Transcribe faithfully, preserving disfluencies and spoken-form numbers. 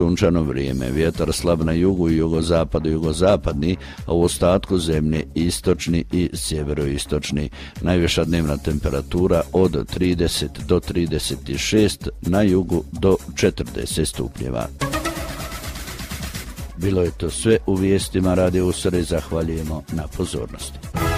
Sunčano vrijeme, vjetar slab na jugu i jugozapadu i jugozapadni, a u ostatku zemlje istočni i sjeveroistočni. Najviša dnevna temperatura od trideset do trideset šest, na jugu do četrdeset stupnjeva. Bilo je to sve u vijestima Radio Usare, zahvaljujemo na pozornosti.